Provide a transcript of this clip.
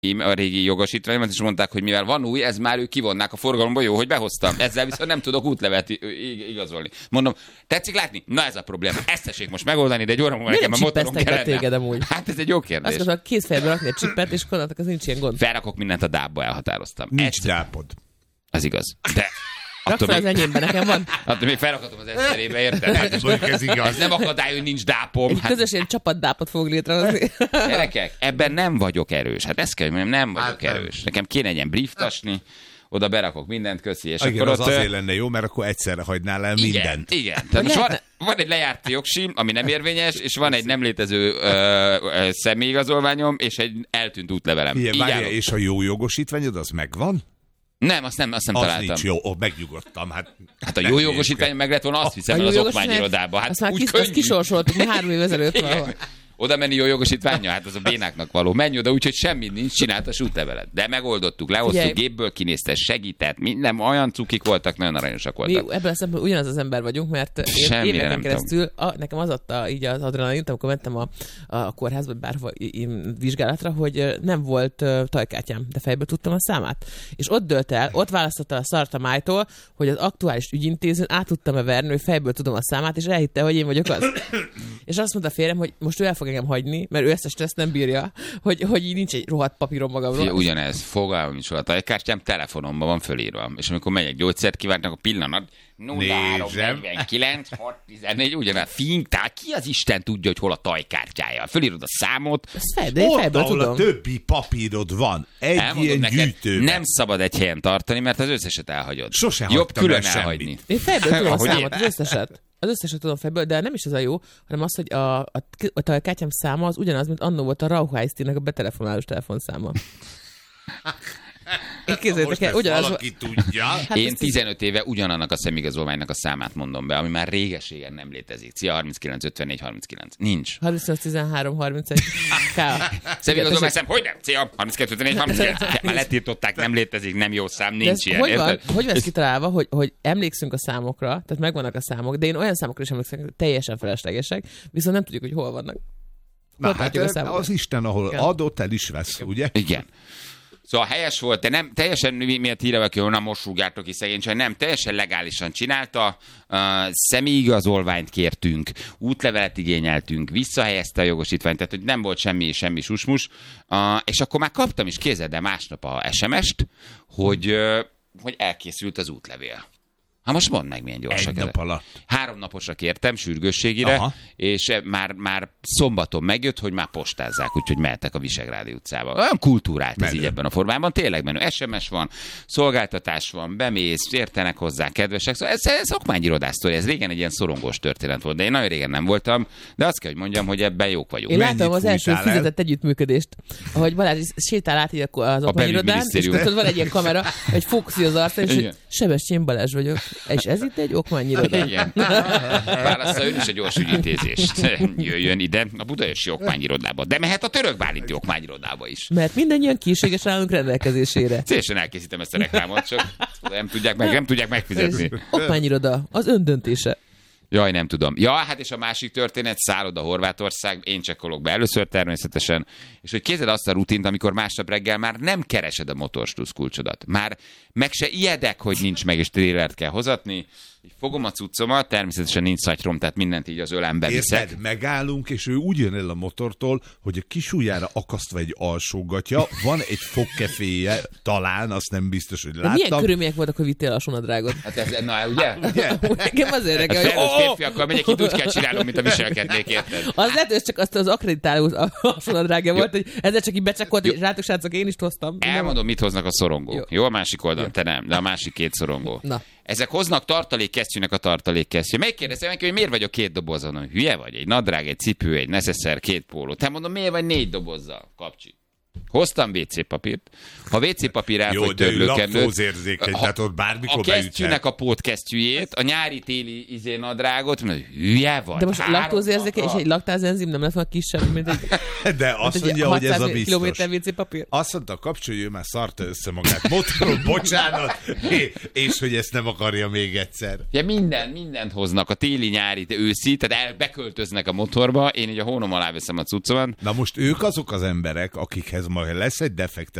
a régi jogosítványomat, és mondták, hogy mivel van új, ez már ők kivonnák a forgalomba, jó, hogy behoztam. Ezzel viszont nem tudok útlevelet igazolni. Mondom, tetszik látni? Na ez a probléma. Ezt tessék most megoldani, de egy óra múlva nekem a motorom kellene. Hát ez egy jó kérdés. Azt mondom, kézfejbe rakni egy csippet, és konnatok, az nincs ilyen gond. Felrakok mindent a dábba, elhatároztam. Nincs dápod. Az igaz. De rak fel az enyémben, nekem van. Attól még felrakhatom az eszterébe, érted? Hát ez igaz. Az nem akadály, hogy nincs dápom. Egy közös ilyen csapatdápot fog létrehozni. Gyerekek, ebben nem vagyok erős. Hát ezt kell, hogy mondjam, nem vagyok erős. Nekem kéne egy ilyen brieftasni, oda berakok mindent, köszi. És igen, akkor az azért lenne jó, mert akkor egyszerre hagynál el mindent. Igen. Tehát most van egy lejárt jogsim, ami nem érvényes, és van egy nem létező személyigazolványom, és egy eltűnt útlevelem. És a jó jogosítványod, az megvan? Nem, azt nem találtam. Nincs jó, megnyugodtam. Hát a jó jogosítvány meg lett volna, azt hiszem, az okmányirodába. Hát azt már kisorsoltuk 3 év ezelőtt valahol. Oda menni jó jogosítványa? Hát az a bénáknak való. Menj oda úgy, hogy semmi nincs, csináltas útlevelet. De megoldottuk, lehoztuk, gépből kinézte, segített, minden, olyan cukik voltak, nagyon aranyosak voltak. Mi ebben a szempontból ugyanaz az ember vagyunk, mert én éveken keresztül nekem az adta így az adrenalint, amikor mentem a kórházba, bárhol vizsgálatra, hogy nem volt tajkártyám, de fejből tudtam a számát. És ott dölt el, ott választotta a szart a májtól, hogy az aktuális ügyintézőn át tudtam-e verni, hogy fejből tudom a számát, és elhitte, hogy én vagyok az. És azt mondta a férjem, hogy most ő el fog engem hagyni, mert ő ezt a stressz nem bírja, hogy így nincs egy rohadt papírom magamról. Ugyanez, fogalmam nincs a tajkártyám, telefonomban van fölírva. És amikor megyek gyógyszert kívánnak, a pillanat 0349 614, ugyanaz fintál, ki az Isten tudja, hogy hol a tajkártyája? Fölírod a számot. Ott, ahol a többi papírod van. Egy ilyen gyűjtőben. Nem szabad egy helyen tartani, mert az összeset elhagyod. Sose jobb külön elhagyni. Én fejből tudom a számot, az összeset. Az összeset tudom fejből, de nem is az a jó, hanem az, hogy a tajkártyám száma az ugyanaz, mint annó volt a Rauchheisty-nek a betelefonálós telefonszáma. Most ezt valaki tudja. Hát én 15 éve ugyanannak a személyigazolványnak a számát mondom be, ami már réges-régen nem létezik. Szia, 39, 54, 39. Nincs. 38, 13, 31. Személyigazolvány szám, hogy nem? Szia, 32, 54, 39. Már letiltották, nem létezik, nem jó szám, nincs ilyen. Hogy vesz kitalálva, hogy emlékszünk a számokra, tehát megvannak a számok, de én olyan számokra is emlékszem, hogy teljesen feleslegesek, viszont nem tudjuk, hogy hol vannak. Na hát az Isten, ahol adott, el is vesz, ugye? Igen. Szóval helyes volt, de nem teljesen miért híre valaki, hogy nem most rúgjátok ki szegény, csak nem, teljesen legálisan csinálta, személyigazolványt kértünk, útlevelet igényeltünk, visszahelyezte a jogosítványt, tehát hogy nem volt semmi susmus, és akkor már kaptam is, képzeld el másnap a SMS-t, hogy elkészült az útlevél. Hát most mondd meg, milyen gyorsak. 1 nap alatt. 3 naposra kértem sürgősségére, és már szombaton megjött, hogy már postázzák, úgyhogy mehetek a Visegrádi utcába. Olyan kultúrált ez így ebben a formában, tényleg menő. SMS van, szolgáltatás van, bemész, értenek hozzá, kedvesek. Szóval ez okmányirodásztól, ez régen egy ilyen szorongós történet volt, de én nagyon régen nem voltam, de azt kell, hogy mondjam, hogy ebben jók vagyunk. Én láttam az első fizetett együttműködést, ahogy Balázs sétál át így az okmányirodán, és van egy ilyen kamera, egy fókuszi az arcán, és Sebestyén Balázs vagyok. És ez itt egy okmányiroda. Igen. Válassza ön is a gyors ügyintézést. Jöjjön ide a Budaörsi okmányirodába. De mehet a Török Bálinti okmányirodába is. Mert mindannyian készséges állunk rendelkezésére. Szélesen elkészítem ezt a reklámot, csak nem tudják megfizetni. Okmányiroda, az öndöntése. Jaj, nem tudom. Ja, hát és a másik történet, szálloda Horvátország, én csekkolok be először természetesen, és hogy kézed azt a rutint, amikor másnap reggel már nem keresed a motorstusz kulcsodat. Már meg se ijedek, hogy nincs meg, és trélert kell hozatni. Így fogom a cuccomat, természetesen nincs szatyrom, tehát mindent így az ölembe viszek. Érted, megállunk, és ő úgy jön el a motortól, hogy a kis ujjára akasztva egy alsógatja, van egy fogkeféje, talán, azt nem biztos, hogy láttam. De milyen körülmények voltak, hogy vittél alsónadrágot? Hát ez, na ugye? Nekem azért reggel, hogy felnőtt férfiakkal megyek, itt úgy kell csinálnom, mint a viselkednék, érted? Az lehet, hogy csak azt az akreditáló alsónadrágja volt, hogy ezzel csak így becsekkolt, hogy rátok srácok, én is hoztam. Elmondom, mit hoznak a szorongók. Jó, a másik oldalon, te nem, de a másik 2 szorongó. Na. Ezek hoznak tartalékkesztyűnek a tartalékkesztyű. Megkérdeztem neki, hogy miért vagyok 2 dobozon. Hülye vagy? Egy nadrág, egy cipő, egy necesszer, 2 póló. Te mondom, miért vagy 4 dobozzal, kapcsi? Hoztam WC papírt. Ha WC papír elfogy törlőkendőt, a kesztyűnek a pótkesztyűjét, a nyári-téli nadrágot, mert hülye vagy. De most laktózérzéke és egy laktázenzim nem lesz a kisebb, mint egy... De azt mondja, hogy ez a biztos. Kilométer WC papír. Azt mondta, kapcsolja, ő már szarta össze magát motoron, bocsánat, és hogy ezt nem akarja még egyszer. Ja, mindent hoznak, a téli, nyári, őszi, tehát beköltöznek a motorba, én így a hónom alá veszem a cuccomat. Na most ők azok az emberek, akikhez ehhez majd lesz egy defekt